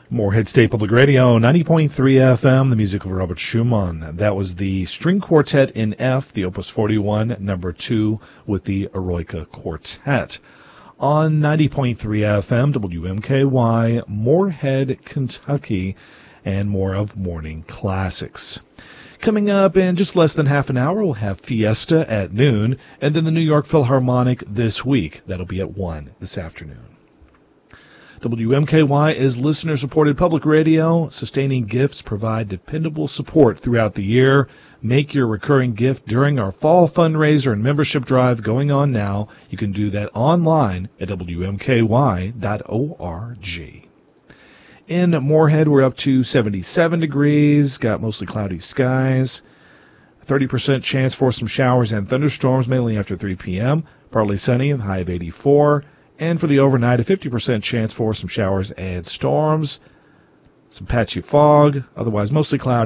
Moorhead State Public Radio, 90.3 FM, the music of Robert Schumann. That was the String Quartet in F, the Opus 41, number 2, with the Eroica Quartet. On 90.3 FM, WMKY, Moorhead, Kentucky, and more of Morning Classics. Coming up in just less than half an hour, we'll have Fiesta at noon, and then the New York Philharmonic this week. That'll be at 1 this afternoon. WMKY is listener-supported public radio. Sustaining gifts provide dependable support throughout the year. Make your recurring gift during our fall fundraiser and membership drive going on now. You can do that online at WMKY.org. In Moorhead, we're up to 77 degrees, got mostly cloudy skies. 30% chance for some showers and thunderstorms, mainly after 3 p.m. Partly sunny, a high of 84. And for the overnight, a 50% chance for some showers and storms. Some patchy fog, otherwise mostly cloudy.